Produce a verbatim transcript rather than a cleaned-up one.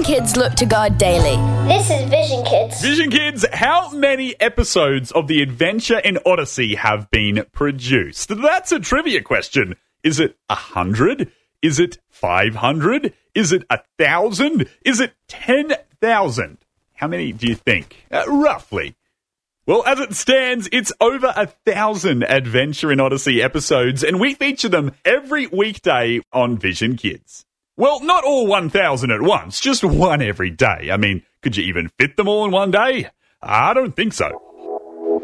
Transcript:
Kids look to God daily. This is Vision Kids. Vision Kids, how many episodes of The Adventure in Odyssey have been produced? That's a trivia question. Is it a hundred? Is it five hundred? Is it a thousand? Is it ten thousand? How many do you think? Uh, roughly. Well, as it stands, it's over a thousand Adventure in Odyssey episodes, and we feature them every weekday on Vision Kids. Well, not all one thousand at once, just one every day. I mean, could you even fit them all in one day? I don't think so.